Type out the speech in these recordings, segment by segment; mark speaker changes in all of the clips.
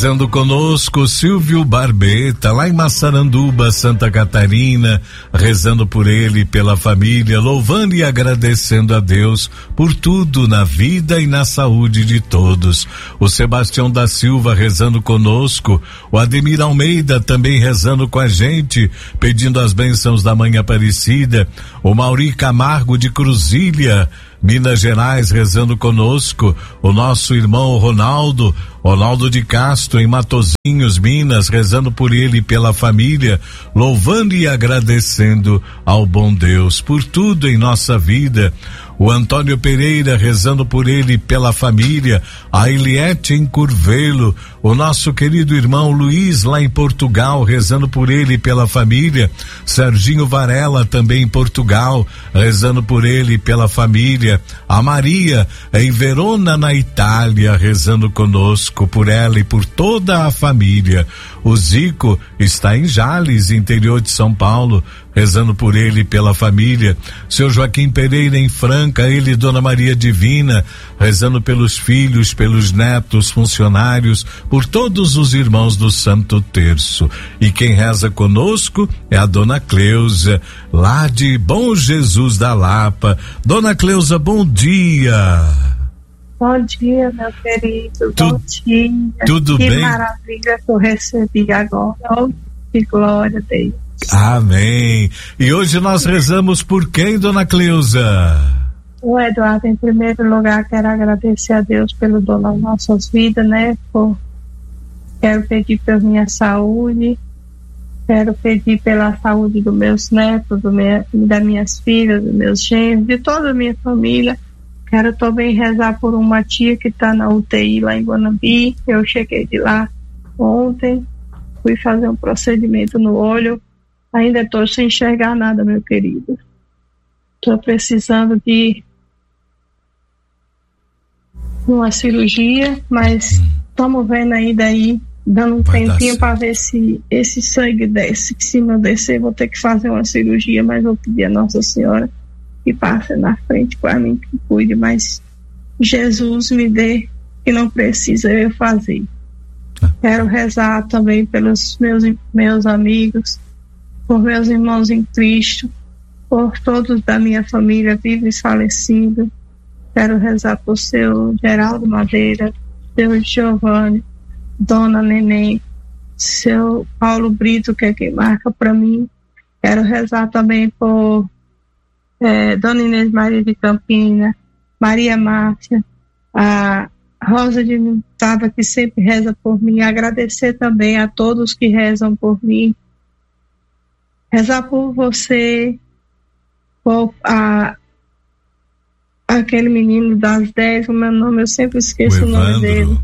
Speaker 1: Rezando conosco, Silvio Barbeta, lá em Massaranduba, Santa Catarina, rezando por ele e pela família, louvando e agradecendo a Deus por tudo na vida e na saúde de todos. O Sebastião da Silva rezando conosco, o Ademir Almeida também rezando com a gente, pedindo as bênçãos da Mãe Aparecida, o Mauri Camargo de Cruzília, Minas Gerais, rezando conosco, o nosso irmão Ronaldo de Castro, em Matozinhos, Minas, rezando por ele e pela família, louvando e agradecendo ao bom Deus por tudo em nossa vida. O Antônio Pereira rezando por ele e pela família, a Eliette em Curvelo, o nosso querido irmão Luiz lá em Portugal, rezando por ele e pela família, Serginho Varela também em Portugal, rezando por ele e pela família, a Maria em Verona, na Itália, rezando conosco por ela e por toda a família. O Zico está em Jales, interior de São Paulo, rezando por ele e pela família. Seu Joaquim Pereira em Franca, ele e Dona Maria Divina, rezando pelos filhos, pelos netos, funcionários, por todos os irmãos do Santo Terço. E quem reza conosco é a Dona Cleusa, lá de Bom Jesus da Lapa. Dona Cleusa, bom dia.
Speaker 2: Bom dia, meu querido. Bom dia.
Speaker 1: Tudo
Speaker 2: bem? Que
Speaker 1: maravilha
Speaker 2: que eu recebi agora. Oh, que glória a Deus.
Speaker 1: Amém. E hoje nós rezamos por quem, Dona Cleusa?
Speaker 2: O Eduardo, em primeiro lugar, quero agradecer a Deus pelo dom das nossas vidas, né? Quero pedir pela minha saúde, quero pedir pela saúde dos meus netos, das minhas filhas, dos meus genros, de toda a minha família. Quero também rezar por uma tia que está na UTI lá em Guanambi. Eu cheguei de lá ontem, fui fazer um procedimento no olho, ainda estou sem enxergar nada, meu querido. Estou precisando de uma cirurgia, mas estamos vendo aí daí, dando um tempinho para ver se esse sangue desce. Se não descer, vou ter que fazer uma cirurgia, mas vou pedir a Nossa Senhora que passe na frente para mim, que cuide, mas Jesus me dê, que não precisa eu fazer. Quero rezar também pelos meus amigos, por meus irmãos em Cristo, por todos da minha família vivos e falecidos. Quero rezar por seu Geraldo Madeira, seu Giovanni, Dona Neném, seu Paulo Brito, que é quem marca para mim. Quero rezar também por Dona Inês Maria de Campina, Maria Márcia, a Rosa de Mutava, que sempre reza por mim. Agradecer também a todos que rezam por mim. Rezar por você, por aquele menino das 10, o meu nome, eu sempre esqueço o nome dele.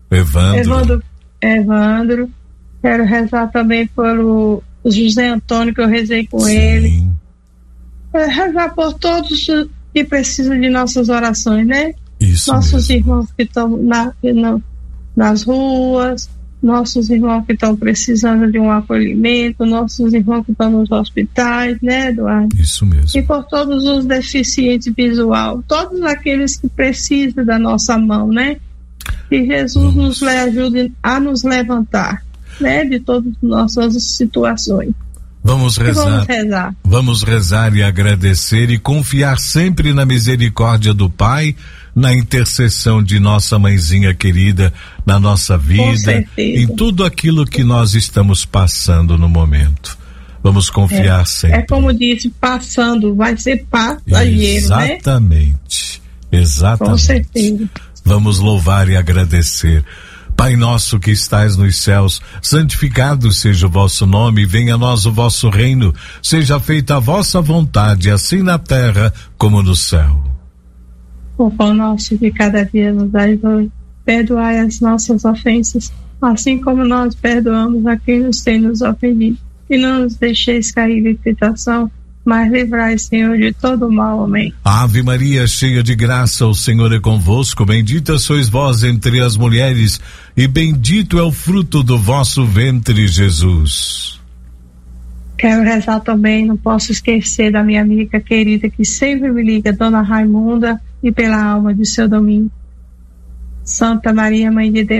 Speaker 2: Evandro. Quero rezar também pelo José Antônio, que eu rezei com ele. Rezar por todos que precisam de nossas orações, né?
Speaker 1: Isso
Speaker 2: nossos
Speaker 1: mesmo.
Speaker 2: Irmãos que estão nas ruas, nossos irmãos que estão precisando de um acolhimento, nossos irmãos que estão nos hospitais, né, Eduardo?
Speaker 1: Isso mesmo.
Speaker 2: E por todos os deficientes visual, todos aqueles que precisam da nossa mão, né? Que Jesus nos ajude a nos levantar, né, de todas as nossas situações.
Speaker 1: Vamos rezar e agradecer e confiar sempre na misericórdia do Pai, na intercessão de nossa mãezinha querida, na nossa vida, em tudo aquilo que nós estamos passando no momento. Vamos confiar sempre.
Speaker 2: É como disse, passando, vai ser passageiro, né?
Speaker 1: Exatamente.
Speaker 2: Com certeza.
Speaker 1: Vamos louvar e agradecer. Pai nosso que estais nos céus, santificado seja o vosso nome, venha a nós o vosso reino, seja feita a vossa vontade, assim na terra como no céu.
Speaker 2: O pão nosso de cada dia nos dai hoje, perdoai as nossas ofensas, assim como nós perdoamos a quem nos tem nos ofendido, e não nos deixeis cair em tentação, mas livrai, Senhor, de todo mal. Amém.
Speaker 1: Ave Maria, cheia de graça, o Senhor é convosco, bendita sois vós entre as mulheres, e bendito é o fruto do vosso ventre, Jesus.
Speaker 2: Quero rezar também, não posso esquecer da minha amiga querida que sempre me liga, Dona Raimunda, e pela alma de seu Domingo. Santa Maria, Mãe de Deus,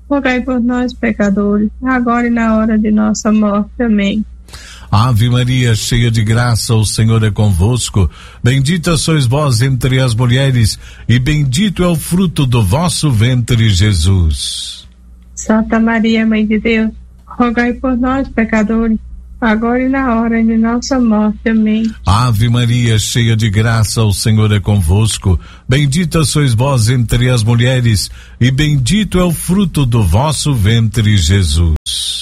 Speaker 2: rogai por nós, pecadores, agora e na hora de nossa morte. Amém.
Speaker 1: Ave Maria, cheia de graça, o Senhor é convosco. Bendita sois vós entre as mulheres, e bendito é o fruto do vosso ventre, Jesus.
Speaker 2: Santa Maria, Mãe de Deus, rogai por nós, pecadores, agora e na hora de nossa morte. Amém.
Speaker 1: Ave Maria, cheia de graça, o Senhor é convosco. Bendita sois vós entre as mulheres, e bendito é o fruto do vosso ventre, Jesus.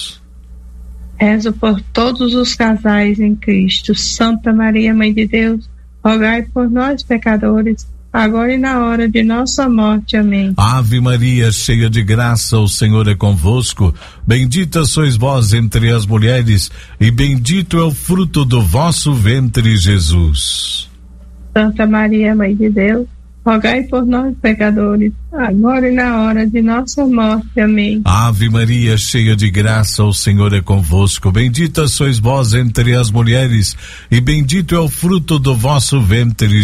Speaker 2: Rezo por todos os casais em Cristo. Santa Maria, Mãe de Deus, rogai por nós, pecadores, agora e na hora de nossa morte. Amém.
Speaker 1: Ave Maria, cheia de graça, o Senhor é convosco. Bendita sois vós entre as mulheres, e bendito é o fruto do vosso ventre, Jesus.
Speaker 2: Santa Maria, Mãe de Deus, rogai por nós, pecadores, agora e na hora de nossa morte. Amém.
Speaker 1: Ave Maria, cheia de graça, o Senhor é convosco. Bendita sois vós entre as mulheres, e bendito é o fruto do vosso ventre,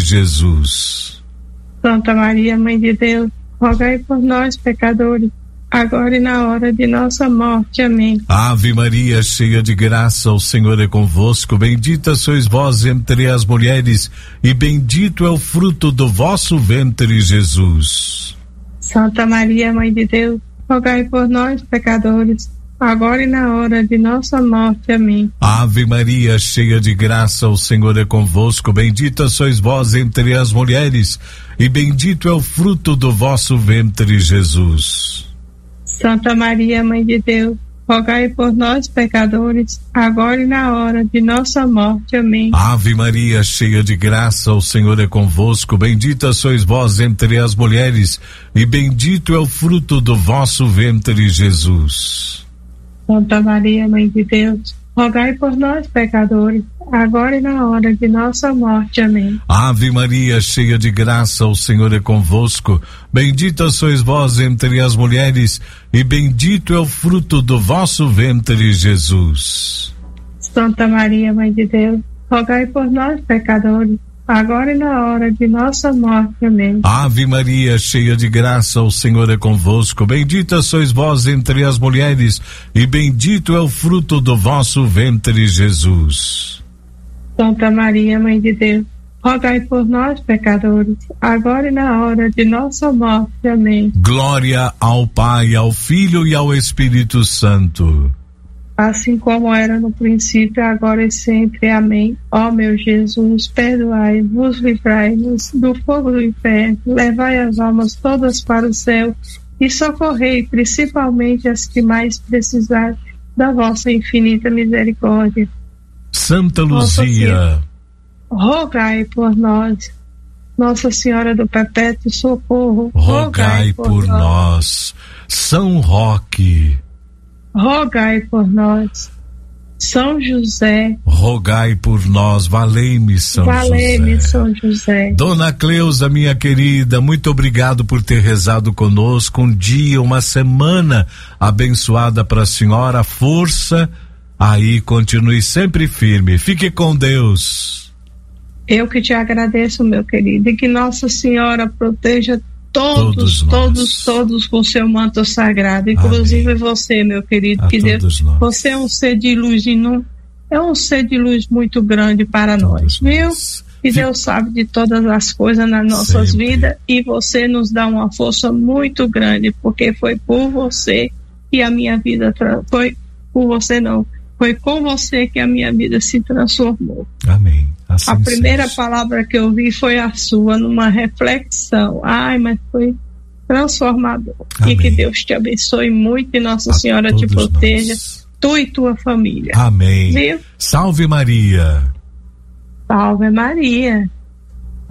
Speaker 1: Jesus.
Speaker 2: Santa Maria, Mãe de Deus, rogai por nós, pecadores, agora e na hora de nossa morte. Amém.
Speaker 1: Ave Maria, cheia de graça, o Senhor é convosco. Bendita sois vós entre as mulheres, e bendito é o fruto do vosso ventre, Jesus.
Speaker 2: Santa Maria, Mãe de Deus, rogai por nós, pecadores, agora e na hora de nossa morte. Amém.
Speaker 1: Ave Maria, cheia de graça, o Senhor é convosco. Bendita sois vós entre as mulheres, e bendito é o fruto do vosso ventre, Jesus.
Speaker 2: Santa Maria, Mãe de Deus, rogai por nós, pecadores, agora e na hora de nossa morte. Amém.
Speaker 1: Ave Maria, cheia de graça, o Senhor é convosco. Bendita sois vós entre as mulheres, e bendito é o fruto do vosso ventre, Jesus.
Speaker 2: Santa Maria, Mãe de Deus, rogai por nós, pecadores, agora e na hora de nossa morte. Amém.
Speaker 1: Ave Maria, cheia de graça, o Senhor é convosco. Bendita sois vós entre as mulheres, e bendito é o fruto do vosso ventre, Jesus.
Speaker 2: Santa Maria, Mãe de Deus, rogai por nós, pecadores, agora e na hora de nossa morte. Amém.
Speaker 1: Ave Maria, cheia de graça, o Senhor é convosco. Bendita sois vós entre as mulheres, e bendito é o fruto do vosso ventre, Jesus.
Speaker 2: Santa Maria, Mãe de Deus, rogai por nós, pecadores, agora e na hora de nossa morte. Amém.
Speaker 1: Glória ao Pai, ao Filho e ao Espírito Santo.
Speaker 2: Assim como era no princípio, agora e sempre. Amém. Ó meu Jesus, perdoai-nos, livrai-nos do fogo do inferno, levai as almas todas para o céu e socorrei principalmente as que mais precisarem da vossa infinita misericórdia.
Speaker 1: Santa Luzia,
Speaker 2: rogai por nós. Nossa Senhora do Perpétuo Socorro,
Speaker 1: rogai por nós. São Roque,
Speaker 2: rogai por nós. São José,
Speaker 1: rogai por nós. Valei-me, São José.
Speaker 2: Valei-me, São José.
Speaker 1: Dona Cleusa, minha querida, muito obrigado por ter rezado conosco. Um dia, uma semana abençoada para a senhora. Força aí, continue sempre firme. Fique com Deus.
Speaker 2: Eu que te agradeço, meu querido, e que Nossa Senhora proteja todos com seu manto sagrado, inclusive Amém. Você, meu querido, que Deus, você é um ser de luz e não é um ser de luz muito grande para nós, viu? E Deus sabe de todas as coisas nas nossas vidas, e você nos dá uma força muito grande, porque foi por você que a minha vida foi por você não, foi com você que a minha vida se transformou.
Speaker 1: Amém. Assim
Speaker 2: a primeira palavra que eu vi foi a sua, numa reflexão. Ai, mas foi transformador. Amém. E que Deus te abençoe muito e Nossa Senhora te proteja, tu e tua família.
Speaker 1: Amém.
Speaker 2: Viu?
Speaker 1: Salve Maria.
Speaker 2: Salve Maria.